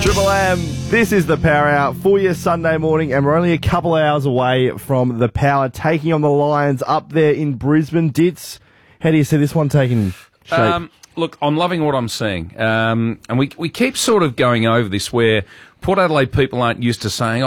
Triple M, this is the Power Hour for your Sunday morning, and we're only a couple hours away from the Power taking on the Lions up there in Brisbane. Ditz, how do you see this one taking shape? Look, I'm loving what I'm seeing, and we keep sort of going over this where Port Adelaide people aren't used to saying,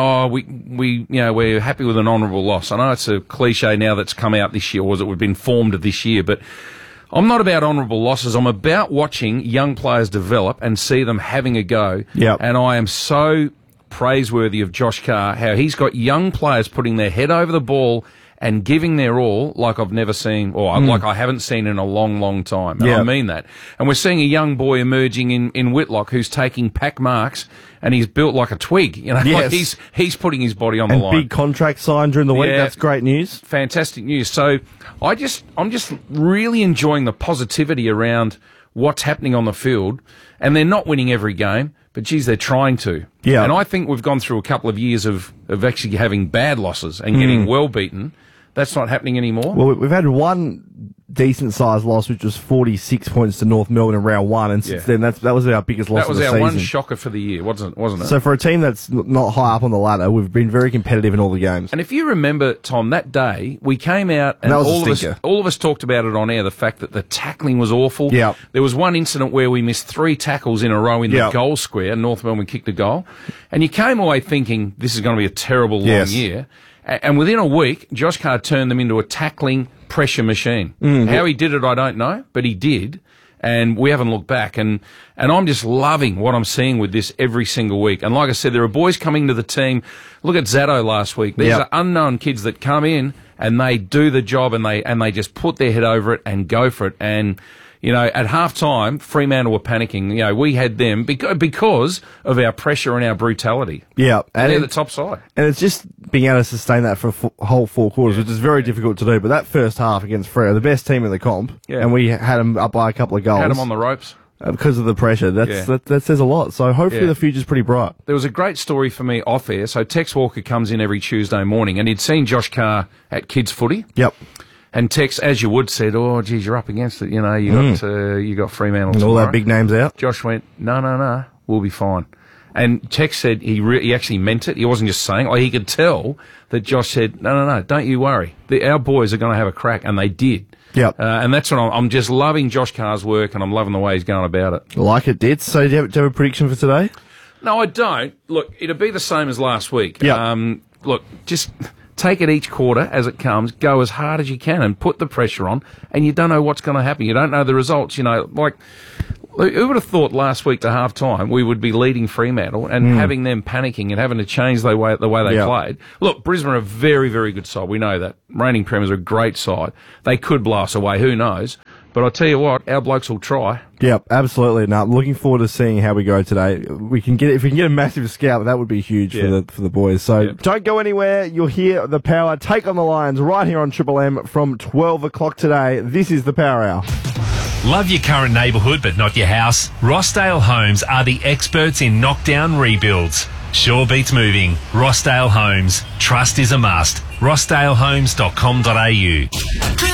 we're happy with an honourable loss. I know it's a cliche now that's come out this year, or that we've been formed of this year, but I'm not about honourable losses. I'm about watching young players develop and see them having a go. Yep. And I am so praiseworthy of Josh Carr, how he's got young players putting their head over the ball and giving their all like I've never seen, or like I haven't seen in a long, long time. And I mean that. And we're seeing a young boy emerging in Whitlock who's taking pack marks, and he's built like a twig. You know, Yes. like he's putting his body on the line. Big contract signed during the week. Yeah. That's great news. Fantastic news. So I'm just really enjoying the positivity around what's happening on the field, and they're not winning every game, but geez, they're trying to. Yeah. And I think we've gone through a couple of years of actually having bad losses and getting well beaten. That's not happening anymore. Well, we've had one decent-sized loss, which was 46 points to North Melbourne in round one, and since then, that was our biggest loss That was of the our season. one shocker for the year, wasn't it? So for a team that's not high up on the ladder, we've been very competitive in all the games. And if you remember, Tom, that day, we came out and that was all of us talked about it on air, the fact that the tackling was awful. Yep. There was one incident where we missed 3 tackles in a row in the goal square, and North Melbourne kicked a goal. And you came away thinking, this is going to be a terrible long year. And within a week, Josh Carr turned them into a tackling pressure machine. How he did it, I don't know, but he did. And we haven't looked back. And I'm just loving what I'm seeing with this every single week. And like I said, there are boys coming to the team. Look at Zato last week. These are unknown kids that come in and they do the job, and they just put their head over it and go for it. And you know, at half-time, Fremantle were panicking. You know, we had them because of our pressure and our brutality. Yeah. And they're the top side. And it's just being able to sustain that for a whole 4 quarters, which is very difficult to do. But that first half against Freo, the best team in the comp, and we had them up by a couple of goals. Had them on the ropes. Because of the pressure. That says a lot. So hopefully the future's pretty bright. There was a great story for me off air. So Tex Walker comes in every Tuesday morning, and he'd seen Josh Carr at Kids Footy. Yep. And Tex, as you would, said, "Oh, geez, you're up against it. You know, you got Fremantle and tomorrow." all our big names out. Josh went, "No, we'll be fine." And Tex said he actually meant it. He wasn't just saying. Like, he could tell that Josh said, "No, don't you worry. Our boys are going to have a crack," and they did. Yep. And that's what I'm just loving Josh Carr's work, and I'm loving the way he's going about it. Like it did. So do you have a prediction for today? No, I don't. Look, it'll be the same as last week. Yep. Look, just take it each quarter as it comes, go as hard as you can and put the pressure on, and you don't know what's going to happen. You don't know the results. You know, like, who would have thought last week to half-time we would be leading Fremantle and having them panicking and having to change the way they played? Look, Brisbane are a very, very good side. We know that. Reigning Premiers are a great side. They could blow us away. Who knows? But I'll tell you what, our blokes will try. Yep, absolutely. No, I'm looking forward to seeing how we go today. If we can get a massive scout, that would be huge for the boys. So don't go anywhere. You'll hear the Power take on the Lions right here on Triple M from 12 o'clock today. This is the Power Hour. Love your current neighbourhood but not your house? Rossdale Homes are the experts in knockdown rebuilds. Sure beats moving. Rossdale Homes. Trust is a must. rossdalehomes.com.au.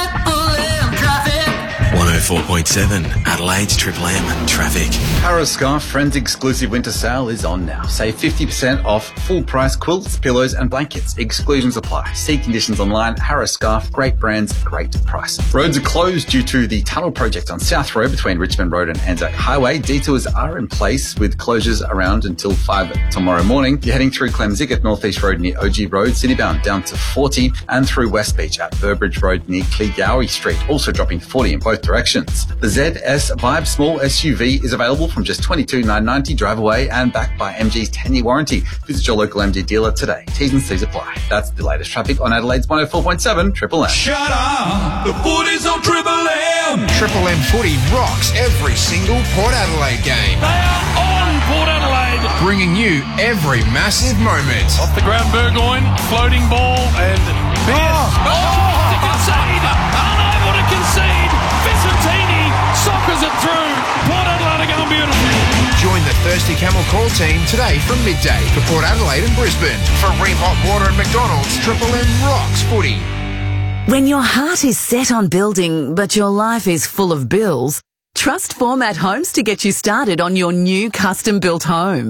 104.7 Adelaide's Triple M traffic. Harrow Scarf Friends exclusive winter sale is on now. Save 50% off full price quilts, pillows and blankets. Exclusions apply. See conditions online. Harrow Scarf, great brands, great price. Roads are closed due to the tunnel project on South Road between Richmond Road and Anzac Highway. Detours are in place with closures around until 5 tomorrow morning. You're heading through Clemzick at North East Road near OG Road, Citybound down to 40, and through West Beach at Burbridge Road near Clegowie Street, also dropping to 40 in both directions. The ZS Vibe small SUV is available from just $22,990 drive away and backed by MG's 10-year warranty. Visit your local MG dealer today. T's and C's apply. That's the latest traffic on Adelaide's 104.7 Triple M. Shut up! The footy's on Triple M! Triple M footy rocks every single Port Adelaide game. They are on Port Adelaide! Bringing you every massive moment. Off the ground, Burgoyne, floating ball, and to concede! Unable to concede! Vicentini soccers it through! Port Adelaide are going beautiful! Join the Thirsty Camel Call team today from midday for Port Adelaide and Brisbane. For Ream Hot Water and McDonald's, Triple M rocks footy. When your heart is set on building, but your life is full of bills, trust Format Homes to get you started on your new custom-built home.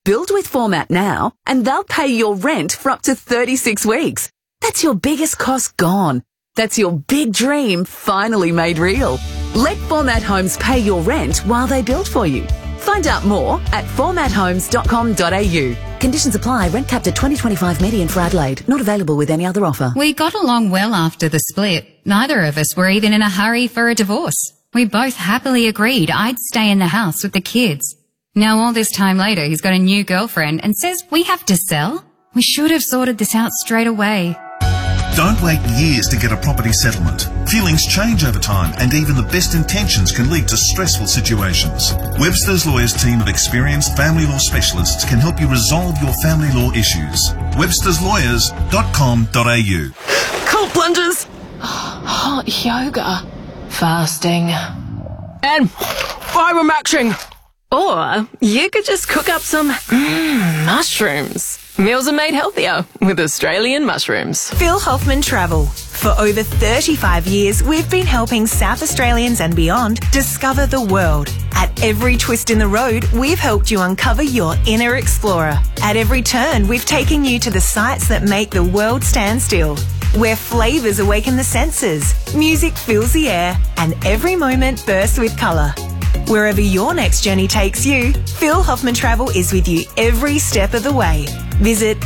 Build with Format now, and they'll pay your rent for up to 36 weeks. That's your biggest cost gone. That's your big dream finally made real. Let Format Homes pay your rent while they build for you. Find out more at formathomes.com.au. Conditions apply. Rent capped at $20.25 median for Adelaide. Not available with any other offer. We got along well after the split. Neither of us were even in a hurry for a divorce. We both happily agreed I'd stay in the house with the kids. Now all this time later, he's got a new girlfriend and says we have to sell? We should have sorted this out straight away. Don't wait years to get a property settlement. Feelings change over time, and even the best intentions can lead to stressful situations. Webster's Lawyers team of experienced family law specialists can help you resolve your family law issues. websterslawyers.com.au. Cold plunges, hot yoga, fasting, and biomaxing. Or you could just cook up some mushrooms. Meals are made healthier with Australian mushrooms. Phil Hoffman Travel. For over 35 years, we've been helping South Australians and beyond discover the world. At every twist in the road, we've helped you uncover your inner explorer. At every turn, we've taken you to the sights that make the world stand still. Where flavours awaken the senses, music fills the air, and every moment bursts with colour. Wherever your next journey takes you, Phil Hoffman Travel is with you every step of the way. Visit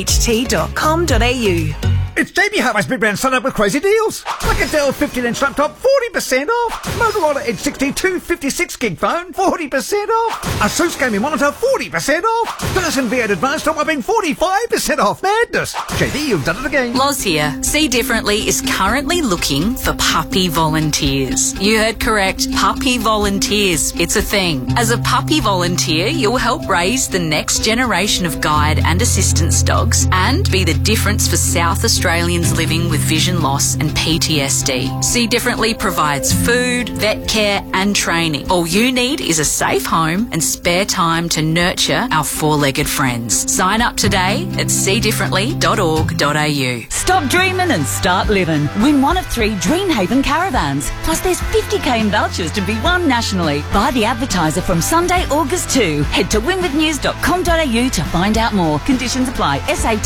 pht.com.au. It's JB Hi-Fi's Big Brand Sun Up with crazy deals. Like a Dell 15-inch laptop, 40% off. Motorola Edge 62 56-gig phone, 40% off. Asus gaming monitor, 40% off. Dyson V8 Advanced top whopping 45% off. Madness. JB, you've done it again. Loz here. See Differently is currently looking for puppy volunteers. You heard correct. Puppy volunteers. It's a thing. As a puppy volunteer, you'll help raise the next generation of guide and assistance dogs and be the difference for South Australians living with vision loss and PTSD. See Differently provides food, vet care and training. All you need is a safe home and spare time to nurture our four-legged friends. Sign up today at seedifferently.org.au. Stop dreaming and start living. Win one of 3 Dreamhaven caravans. Plus there's 50k in vouchers to be won nationally. Buy the advertiser from Sunday, August 2. Head to winwithnews.com.au to find out more. Conditions apply. SAT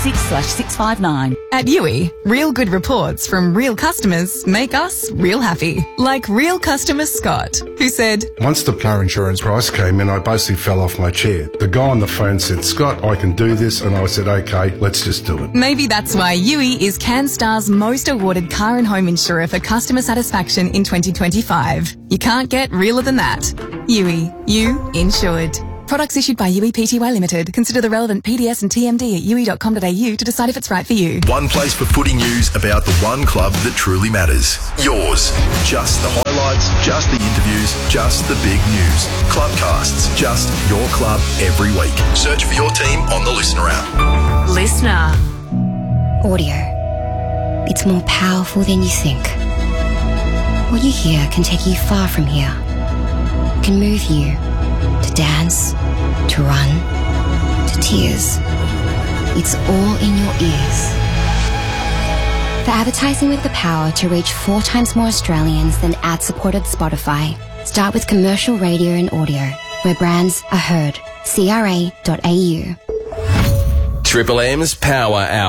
26/659. At Yui, real good reports from real customers make us real happy. Like real customer Scott, who said, "Once the car insurance price came in, I basically fell off my chair. The guy on the phone said, 'Scott, I can do this,' and I said, 'Okay, let's just do it.'" Maybe that's why Yui is CanStar's most awarded car and home insurer for customer satisfaction in 2025. You can't get realer than that. Yui, you insured. Products issued by Yui Pty Limited. Consider the relevant PDS and TMD at yui.com.au to decide if it's right for you. One place for footy news about the one club that truly matters. Yours. Just the highlights, just the interviews, just the big news. Clubcasts, just your club every week. Search for your team on the Listener app. Listener. Audio. It's more powerful than you think. What you hear can take you far from here. Can move you to dance, to run, to tears. It's all in your ears. For advertising with the power to reach 4 times more Australians than ad-supported Spotify, start with commercial radio and audio, where brands are heard. CRA.au. Triple M's Power Hour.